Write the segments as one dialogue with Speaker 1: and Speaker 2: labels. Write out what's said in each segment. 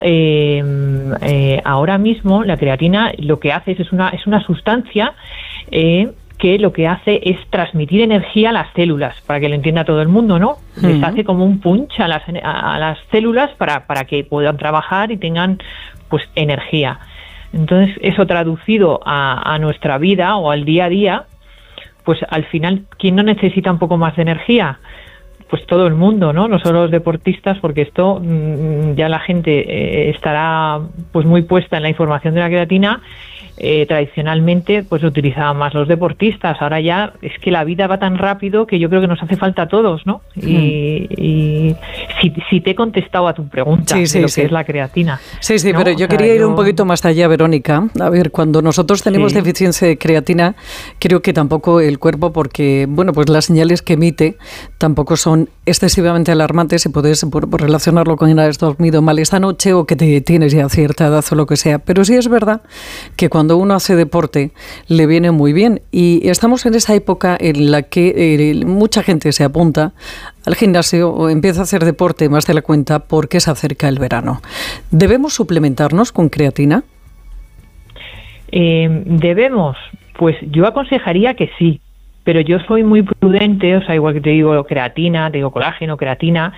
Speaker 1: ahora mismo la creatina lo que hace es una sustancia que lo que hace es transmitir energía a las células, para que lo entienda todo el mundo, ¿no? Les hace como un punch a las células para que puedan trabajar y tengan pues energía. Entonces, eso traducido a nuestra vida o al día a día, pues al final, ¿quién no necesita un poco más de energía? Pues todo el mundo, ¿no? No solo los deportistas, porque esto ya la gente estará pues muy puesta en la información de la creatina. Tradicionalmente pues utilizaban más los deportistas. Ahora ya es que la vida va tan rápido que yo creo que nos hace falta a todos, ¿no? Y si te he contestado a tu pregunta de lo que es la creatina.
Speaker 2: Sí,
Speaker 1: ¿no?
Speaker 2: Pero yo quería ir un poquito más allá, Verónica. A ver, cuando nosotros tenemos deficiencia de creatina, creo que tampoco el cuerpo, porque bueno, pues las señales que emite tampoco son excesivamente alarmantes y puedes relacionarlo con que has dormido mal esta noche o que tienes ya cierta edad o lo que sea. Pero sí es verdad que cuando uno hace deporte le viene muy bien, y estamos en esa época en la que mucha gente se apunta al gimnasio o empieza a hacer deporte más de la cuenta porque se acerca el verano. ¿Debemos suplementarnos con creatina?
Speaker 1: Debemos, pues yo aconsejaría que sí. Pero yo soy muy prudente, o sea, igual que te digo creatina, te digo colágeno, creatina,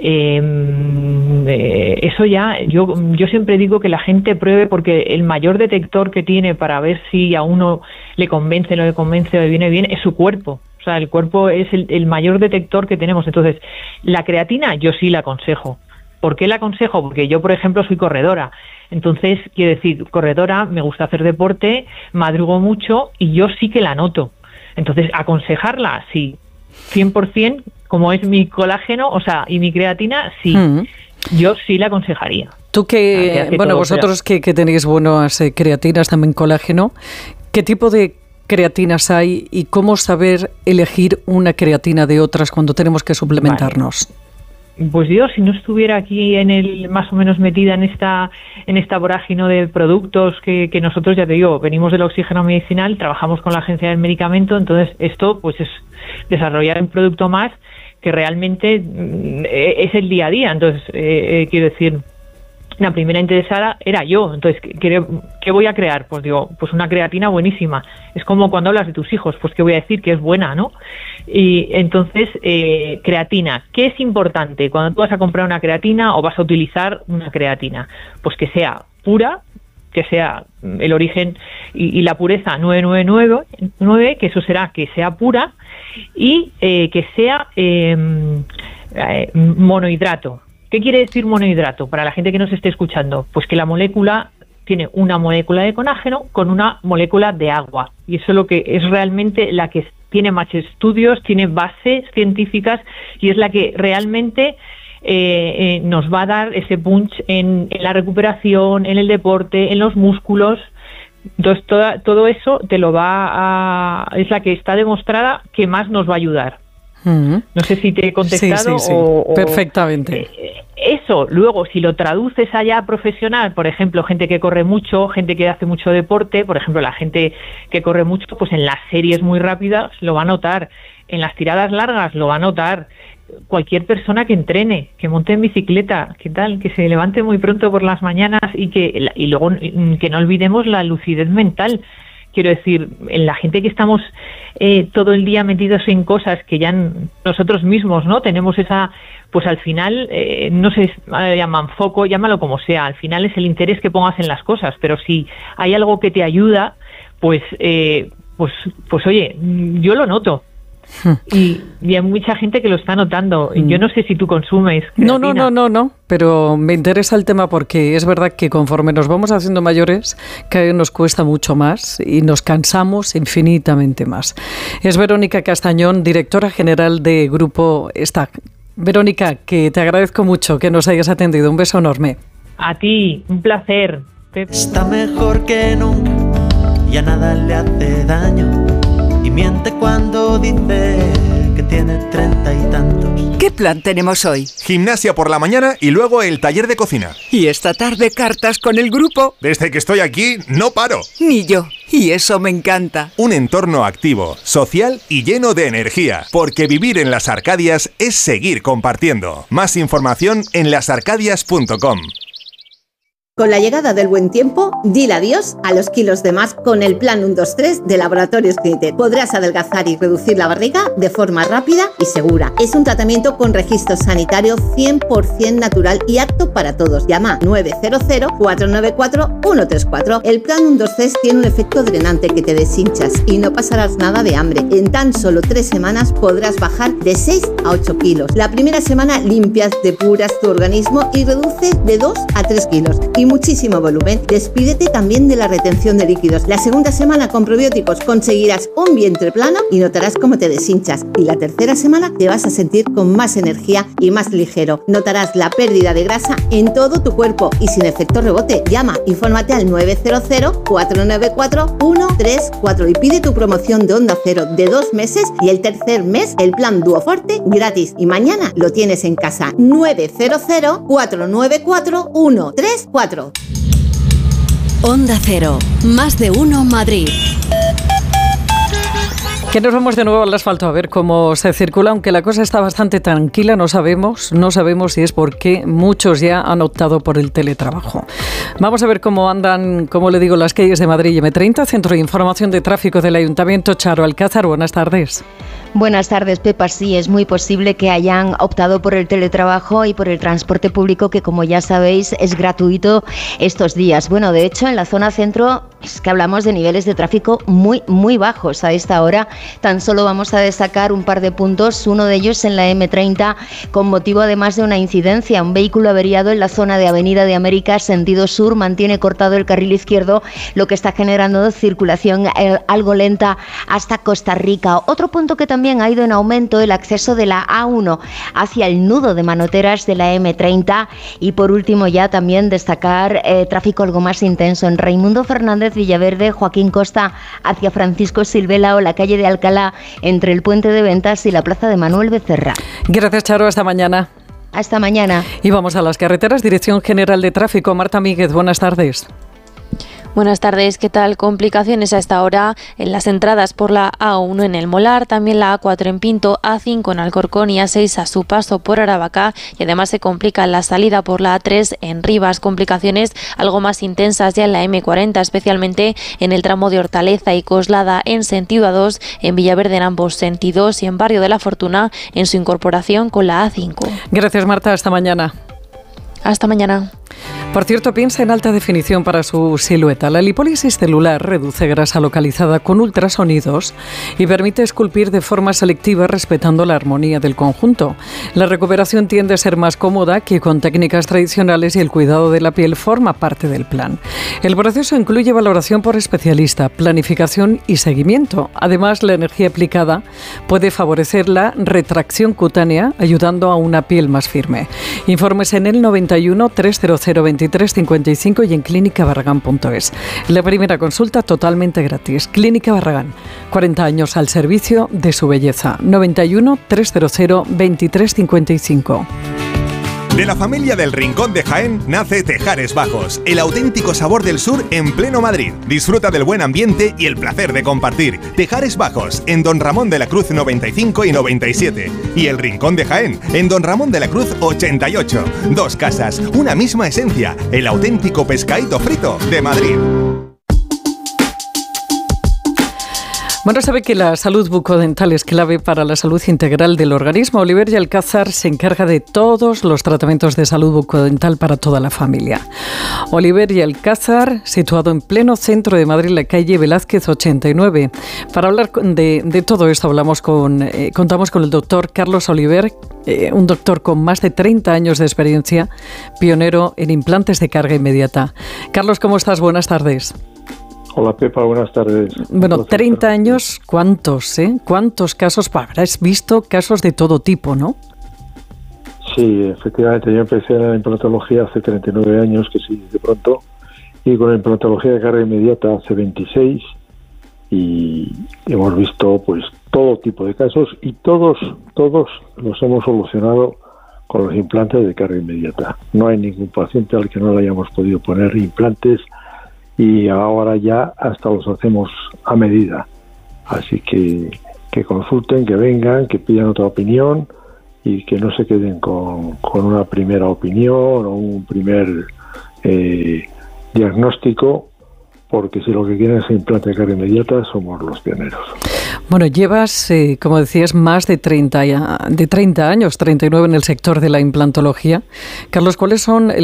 Speaker 1: eso ya, yo siempre digo que la gente pruebe, porque el mayor detector que tiene para ver si a uno le convence, no le convence, le viene bien, es su cuerpo. O sea, el cuerpo es el mayor detector que tenemos. Entonces, la creatina yo sí la aconsejo. ¿Por qué la aconsejo? Porque yo, por ejemplo, soy corredora. Entonces, quiero decir, corredora, me gusta hacer deporte, madrugo mucho y yo sí que la noto. Entonces, aconsejarla, sí, 100%, como es mi colágeno, o sea, y mi creatina, sí, yo sí la aconsejaría.
Speaker 2: Tú vosotros que tenéis buenas creatinas, también colágeno, ¿qué tipo de creatinas hay y cómo saber elegir una creatina de otras cuando tenemos que suplementarnos?
Speaker 1: Vale. Pues yo, si no estuviera aquí más o menos metida en esta vorágine de productos que nosotros, ya te digo, venimos del oxígeno medicinal, trabajamos con la Agencia del Medicamento, entonces esto pues es desarrollar un producto más que realmente es el día a día. Entonces, quiero decir, la primera interesada era yo. Entonces, ¿qué voy a crear? Pues digo, pues una creatina buenísima. Es como cuando hablas de tus hijos, pues ¿qué voy a decir? Que es buena, ¿no? Y entonces, creatina. ¿Qué es importante cuando tú vas a comprar una creatina o vas a utilizar una creatina? Pues que sea pura, que sea el origen y la pureza 999, que eso será que sea pura, y que sea monohidrato. ¿Qué quiere decir monohidrato? Para la gente que nos esté escuchando, pues que la molécula tiene una molécula de colágeno con una molécula de agua. Y eso es lo que es realmente la que tiene más estudios, tiene bases científicas y es la que realmente nos va a dar ese punch en la recuperación, en el deporte, en los músculos. Entonces, todo eso es la que está demostrada que más nos va a ayudar. No sé si te he contestado.
Speaker 2: Sí. Perfectamente.
Speaker 1: Eso, luego, si lo traduces allá profesional, por ejemplo, gente que corre mucho, gente que hace mucho deporte, por ejemplo, la gente que corre mucho, pues en las series muy rápidas lo va a notar, en las tiradas largas lo va a notar. Cualquier persona que entrene, que monte en bicicleta, ¿qué tal? Que se levante muy pronto por las mañanas y luego que no olvidemos la lucidez mental. Quiero decir, en la gente que estamos todo el día metidos en cosas que ya nosotros mismos no tenemos esa, pues al final, no sé, llaman foco, llámalo como sea, al final es el interés que pongas en las cosas, pero si hay algo que te ayuda, pues oye, yo lo noto. Y hay mucha gente que lo está notando. Yo no sé si tú consumes creatina.
Speaker 2: No, pero me interesa el tema porque es verdad que conforme nos vamos haciendo mayores, cada vez nos cuesta mucho más y nos cansamos infinitamente más. Es Verónica Castañón, directora general de Grupo Stag. Verónica, que te agradezco mucho que nos hayas atendido. Un beso enorme.
Speaker 1: A ti, un placer.
Speaker 3: Está mejor que nunca y a nada le hace daño. Y miente cuando dice que tiene 30 y tantos.
Speaker 4: ¿Qué plan tenemos hoy?
Speaker 5: Gimnasia por la mañana y luego el taller de cocina.
Speaker 4: Y esta tarde cartas con el grupo.
Speaker 5: Desde que estoy aquí no paro.
Speaker 4: Ni yo. Y eso me encanta.
Speaker 5: Un entorno activo, social y lleno de energía. Porque vivir en las Arcadias es seguir compartiendo. Más información en lasarcadias.com.
Speaker 6: Con la llegada del buen tiempo, dile adiós a los kilos de más con el Plan 1-2-3 de Laboratorios Clinitet. Podrás adelgazar y reducir la barriga de forma rápida y segura. Es un tratamiento con registro sanitario 100% natural y apto para todos. Llama 900-494-134. El Plan 1-2-3 tiene un efecto drenante que te deshinchas y no pasarás nada de hambre. En tan solo 3 semanas podrás bajar de 6 a 8 kilos. La primera semana limpias, depuras tu organismo y reduces de 2 a 3 kilos. Y muchísimo volumen. Despídete también de la retención de líquidos. La segunda semana con probióticos conseguirás un vientre plano y notarás cómo te deshinchas. Y la tercera semana te vas a sentir con más energía y más ligero. Notarás la pérdida de grasa en todo tu cuerpo y sin efecto rebote. Llama, infórmate al 900-494-134 y pide tu promoción de Onda Cero de 2 meses y el tercer mes el plan Duoforte gratis. Y mañana lo tienes en casa. 900-494-134.
Speaker 7: Onda Cero, más de uno Madrid.
Speaker 2: Que nos vamos de nuevo al asfalto a ver cómo se circula, aunque la cosa está bastante tranquila, no sabemos si es porque muchos ya han optado por el teletrabajo. Vamos a ver cómo andan, como le digo, las calles de Madrid y M30, Centro de Información de Tráfico del Ayuntamiento. Charo Alcázar, buenas tardes.
Speaker 8: Buenas tardes, Pepa. Sí, es muy posible que hayan optado por el teletrabajo y por el transporte público, que como ya sabéis es gratuito estos días. Bueno, de hecho, en la zona centro es que hablamos de niveles de tráfico muy bajos a esta hora. Tan solo vamos a destacar un par de puntos, uno de ellos en la M30, con motivo además de una incidencia. Un vehículo averiado en la zona de Avenida de América, sentido sur, mantiene cortado el carril izquierdo, lo que está generando circulación algo lenta hasta Costa Rica. Otro punto que también ha ido en aumento, el acceso de la A1 hacia el nudo de manoteras de la M30. Y por último ya también destacar tráfico algo más intenso en Raimundo Fernández Villaverde, Joaquín Costa hacia Francisco Silvela o la calle de Alcalá, entre el Puente de Ventas y la Plaza de Manuel Becerra.
Speaker 2: Gracias, Charo, hasta mañana.
Speaker 8: Hasta mañana.
Speaker 2: Y vamos a las carreteras. Dirección General de Tráfico, Marta Míguez, buenas tardes.
Speaker 9: Buenas tardes, ¿qué tal? Complicaciones a esta hora en las entradas por la A1 en El Molar, también la A4 en Pinto, A5 en Alcorcón y A6 a su paso por Aravaca, y además se complica la salida por la A3 en Rivas. Complicaciones algo más intensas ya en la M40, especialmente en el tramo de Hortaleza y Coslada en sentido A2, en Villaverde en ambos sentidos y en Barrio de la Fortuna en su incorporación con la A5.
Speaker 2: Gracias, Marta, hasta mañana.
Speaker 9: Hasta mañana.
Speaker 2: Por cierto, piensa en alta definición para su silueta. La lipólisis celular reduce grasa localizada con ultrasonidos y permite esculpir de forma selectiva respetando la armonía del conjunto. La recuperación tiende a ser más cómoda que con técnicas tradicionales y el cuidado de la piel forma parte del plan. El proceso incluye valoración por especialista, planificación y seguimiento. Además, la energía aplicada puede favorecer la retracción cutánea, ayudando a una piel más firme. Informes en el 91 300 2355 y en clínicabarragán.es. La primera consulta totalmente gratis. Clínica Barragán, 40 años al servicio de su belleza. 91 300 2355.
Speaker 5: De la familia del Rincón de Jaén nace Tejares Bajos, el auténtico sabor del sur en pleno Madrid. Disfruta del buen ambiente y el placer de compartir. Tejares Bajos, en Don Ramón de la Cruz 95 y 97. Y el Rincón de Jaén, en Don Ramón de la Cruz 88. 2 casas, una misma esencia. El auténtico pescadito frito de Madrid.
Speaker 2: Bueno, sabe que la salud bucodental es clave para la salud integral del organismo. Oliver y Alcázar se encarga de todos los tratamientos de salud bucodental para toda la familia. Oliver y Alcázar, situado en pleno centro de Madrid, la calle Velázquez 89. Para hablar de todo esto contamos con el doctor Carlos Oliver, un doctor con más de 30 años de experiencia, pionero en implantes de carga inmediata. Carlos, ¿cómo estás? Buenas tardes.
Speaker 10: Hola, Pepa, buenas tardes.
Speaker 2: Bueno, 30 años, ¿cuántos? ¿Cuántos casos? Habrás visto casos de todo tipo, ¿no?
Speaker 10: Sí, efectivamente, yo empecé en la implantología hace 39 años, que sí, de pronto, y con la implantología de carga inmediata hace 26, y hemos visto pues todo tipo de casos, y todos los hemos solucionado con los implantes de carga inmediata. No hay ningún paciente al que no le hayamos podido poner implantes, y ahora ya hasta los hacemos a medida. Así que consulten, que vengan, que pidan otra opinión y que no se queden con una primera opinión o un primer diagnóstico, porque si lo que quieren es implante de carga inmediata, somos los pioneros.
Speaker 2: Bueno, llevas, como decías, más de 30 años, 39 en el sector de la implantología. Carlos, ¿cuáles son